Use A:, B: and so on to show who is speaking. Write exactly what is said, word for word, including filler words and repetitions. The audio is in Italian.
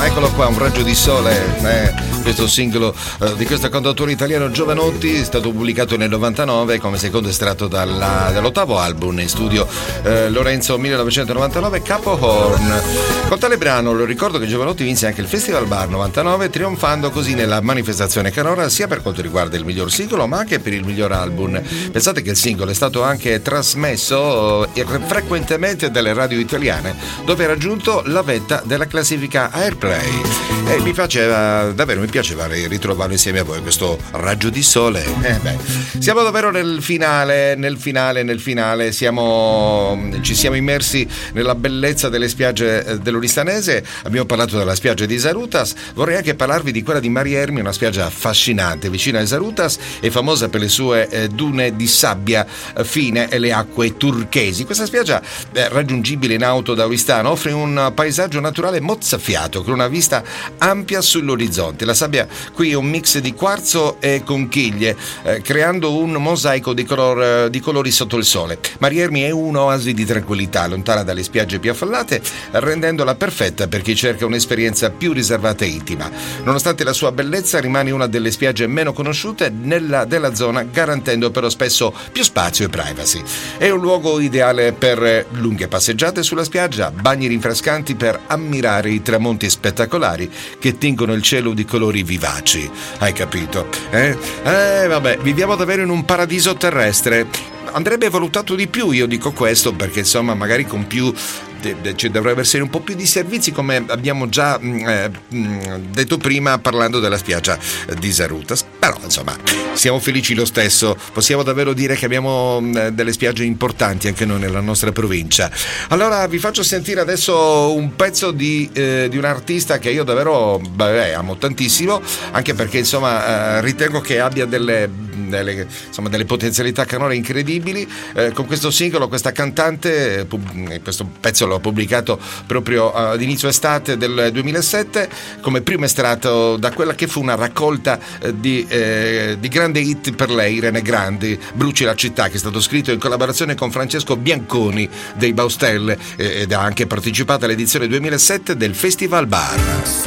A: Eccolo qua, un raggio di sole, eh, questo singolo eh, di questo cantautore italiano Jovanotti, è stato pubblicato nel novantanove come secondo estratto dalla, dall'ottavo album in studio eh, Lorenzo millenovecentonovantanove, Capo Horn. Con tale brano lo ricordo che Jovanotti vinse anche il Festival Bar novantanove, trionfando così nella manifestazione canora sia per quanto riguarda il miglior singolo ma anche per il miglior album. Pensate che il singolo è stato anche trasmesso eh, frequentemente dalle radio italiane, dove ha raggiunto la vetta della classifica Airplay, e mi piaceva davvero, mi piaceva ritrovarlo insieme a voi questo raggio di sole. Eh beh, siamo davvero nel finale, nel finale, nel finale, siamo, ci siamo immersi nella bellezza delle spiagge dell'Oristanese, abbiamo parlato della spiaggia di Zarutas, vorrei anche parlarvi di quella di Mariermi, una spiaggia affascinante vicina a Zarutas, è famosa per le sue eh, dune di sabbia eh, fine e le acque turchesi. Questa spiaggia eh, raggiungibile in auto da Oristano offre un paesaggio naturale mozzafiato con una vista ampia sull'orizzonte. La sabbia qui è un mix di quarzo e conchiglie, eh, creando un mosaico di, color, di colori sotto il sole. Mariermi è un'oasi di tranquillità, lontana dalle spiagge più affallate, rendendola perfetta per chi cerca un'esperienza più riservata e intima. Nonostante la sua bellezza, rimane una delle spiagge meno conosciute nella, della zona, garantendo però spesso più spazio e privacy. È un luogo ideale per lunghe passeggiate sulla spiaggia, bagni rinfrescanti per ammirare i tramonti spettacolari che tingono il cielo di colori vivaci. Hai capito? Eh? Eh, vabbè, viviamo davvero in un paradiso terrestre. Andrebbe valutato di più, io dico questo, perché insomma magari con più cioè, dovrebbe essere un po' più di servizi, come abbiamo già eh, detto prima parlando della spiaggia di Zarutas. Però insomma siamo felici lo stesso, possiamo davvero dire che abbiamo delle spiagge importanti anche noi nella nostra provincia. Allora vi faccio sentire adesso un pezzo di, eh, di un artista che io davvero beh, amo tantissimo, anche perché insomma eh, ritengo che abbia delle, delle, insomma, delle potenzialità canore incredibili. Eh, con questo singolo, questa cantante, pub- questo pezzo l'ho pubblicato proprio ad inizio estate del duemilasette come primo estratto da quella che fu una raccolta di, eh, di grande hit per lei, Irene Grandi, Bruci la città, che è stato scritto in collaborazione con Francesco Bianconi dei Baustelle eh, ed ha anche partecipato all'edizione duemilasette del Festival Bar.